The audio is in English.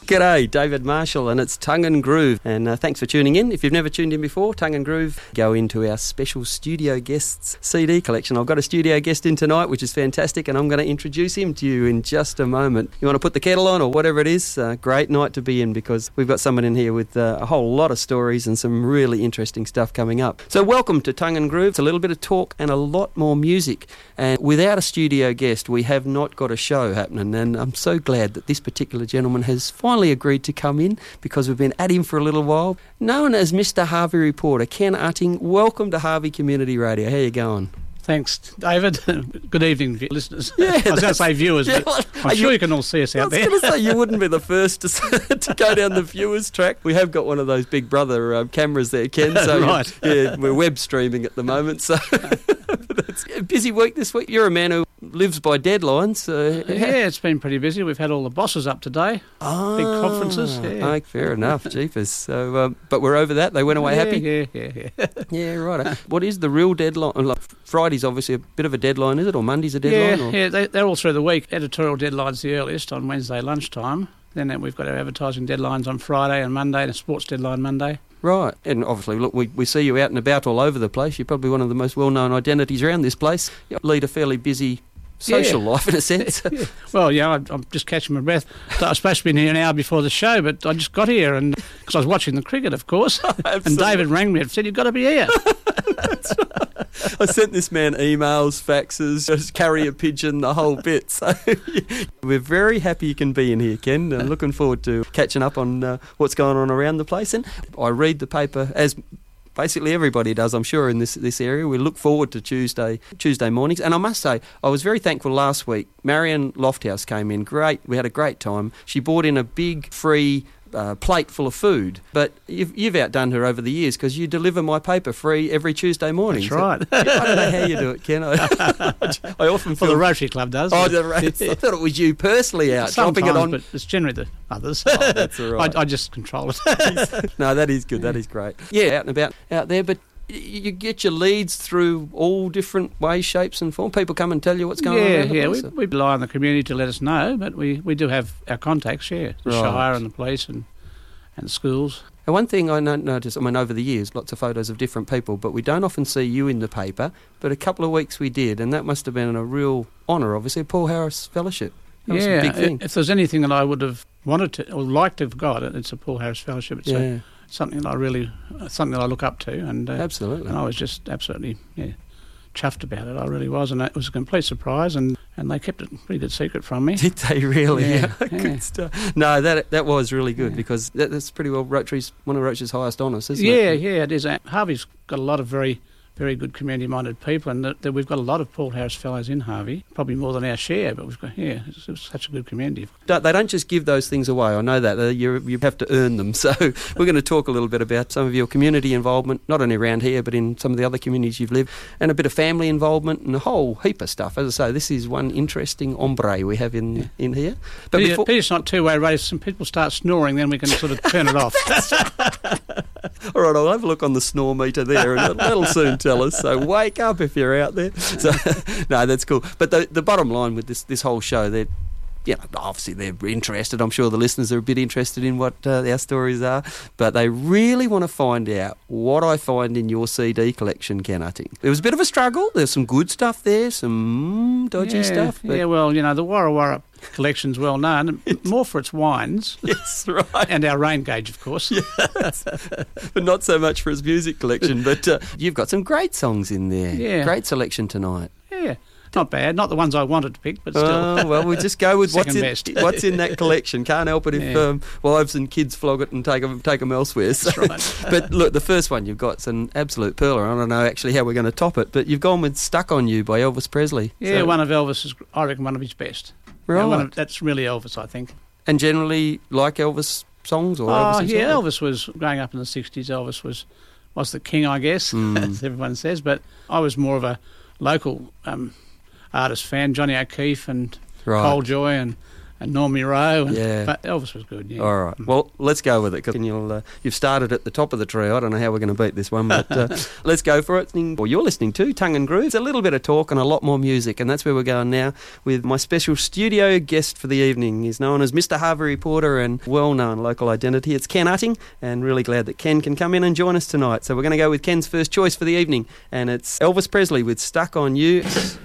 G'day, David Marshall, and it's Tongue and Groove. And thanks for tuning in. If you've never tuned in before, Tongue and Groove, go into our special studio guests CD collection. I've got a studio guest in tonight, which is fantastic, and I'm going to introduce him to you in just a moment. You want to put the kettle on or whatever it is? Great night to be in, because we've got someone in here with a whole lot of stories and some really interesting stuff coming up. So welcome to Tongue and Groove. It's a little bit of talk and a lot more music. And without a studio guest, we have not got a show happening. And I'm so glad that this particular gentleman has finally agreed to come in, because we've been at him for a little while. Known as Mr. Harvey Reporter, Ken Utting, welcome to Harvey Community Radio. How you going? Thanks, David. Good evening, listeners. Yeah, I was going to say viewers, but I'm sure you can all see us out there. I was going to say, you wouldn't be the first to go down the viewers track. We have got one of those Big Brother cameras there, Ken. So right. Yeah, we're web streaming at the moment. So it's a busy week this week. You're a man who lives by deadlines. Yeah, it's been pretty busy. We've had all the bosses up today. Big conferences. Yeah. Oh, fair enough, jeepers. So, but we're over that. They went away happy. Yeah. Yeah, right. What is the real deadline? Like, Friday's obviously a bit of a deadline, is it? Or Monday's a deadline? Yeah, they're all through the week. Editorial deadline's the earliest on Wednesday lunchtime. Then we've got our advertising deadlines on Friday and Monday, and a sports deadline Monday. Right, and obviously, look, we see you out and about all over the place. You're probably one of the most well-known identities around this place. You lead a fairly busy social life, in a sense. Yeah. Well, yeah, I'm just catching my breath. I was supposed to be here an hour before the show, but I just got here, and because I was watching the cricket, of course. And David rang me and said, "You've got to be here." That's right. I sent this man emails, faxes, just carrier pigeon, the whole bit. So we're very happy you can be in here, Ken, and looking forward to catching up on what's going on around the place. And I read the paper as basically everybody does, I'm sure, in this area. We look forward to Tuesday mornings. And I must say, I was very thankful last week. Marion Lofthouse came in. Great. We had a great time. She brought in a big free plate full of food. But you've outdone her over the years, because you deliver my paper free every Tuesday morning. That's right. I don't know how you do it, Ken. I often feel... Well, the Rotary Club does. Oh, I thought it was you personally out dropping it on. But it's generally the others. Oh, that's all right. I just control it. No, that is good. That is great. Yeah, out and about out there, but you get your leads through all different ways, shapes and forms. People come and tell you what's going on. Yeah, we rely on the community to let us know, but we do have our contacts, the Shire and the police and schools. And one thing I noticed, over the years, lots of photos of different people, but we don't often see you in the paper, but a couple of weeks we did, and that must have been a real honour, obviously, Paul Harris Fellowship. That was a big thing. If there's anything that I would have wanted to, or liked to have got, it's a Paul Harris Fellowship. It's something that I look up to, and absolutely. And I was just absolutely chuffed about it. I really was, and it was a complete surprise, and they kept it a pretty good secret from me. Did they really? Yeah. Good stuff. No, that was really good, because that's pretty well one of Rotary's highest honours, isn't it? Yeah, it is. Harvey's got a lot of very, very good community-minded people, and we've got a lot of Paul Harris Fellows in Harvey, probably more than our share, but we've got, it's such a good community. They don't just give those things away, I know that. You have to earn them. So we're going to talk a little bit about some of your community involvement, not only around here, but in some of the other communities you've lived, and a bit of family involvement and a whole heap of stuff. As I say, this is one interesting ombre we have in here. But Peter's not two-way race. Some people start snoring, then we can sort of turn it off. All right, I'll have a look on the snore meter there, and that'll soon tell us. So wake up if you're out there. So no, that's cool. But the bottom line with this whole show, obviously they're interested. I'm sure the listeners are a bit interested in what our stories are, but they really want to find out what I find in your CD collection, Ken Utting. There was a bit of a struggle. There's some good stuff there, some dodgy stuff. But... Yeah, well, the Warra Warra collection's well known, more for its wines. Yes, right. And our rain gauge, of course. Yes. But not so much for its music collection. But you've got some great songs in there. Yeah. Great selection tonight. Yeah. Not bad. Not the ones I wanted to pick, but still. Oh, well, we just go with what's in that collection. Can't help it if wives and kids flog it and take them elsewhere. So. That's right. But look, the first one you've got is an absolute pearler. I don't know actually how we're going to top it, but you've gone with Stuck on You by Elvis Presley. Yeah, one of Elvis's, I reckon, one of his best. Right. That's really Elvis, I think. And generally like Elvis songs or Elvis songs? Elvis was, growing up in the 60s, Elvis was the king, I guess, as everyone says. But I was more of a local artist fan, Johnny O'Keefe and Cole Joy and and Normie Rowe. Yeah. But Elvis was good, yeah. All right. Well, let's go with it, because you've started at the top of the tree. I don't know how we're going to beat this one, but let's go for it. Well, you're listening to Tongue and Groove. It's a little bit of talk and a lot more music, and that's where we're going now with my special studio guest for the evening. He's known as Mr. Harvey Reporter and well-known local identity. It's Ken Utting, and really glad that Ken can come in and join us tonight. So we're going to go with Ken's first choice for the evening, and it's Elvis Presley with Stuck on You.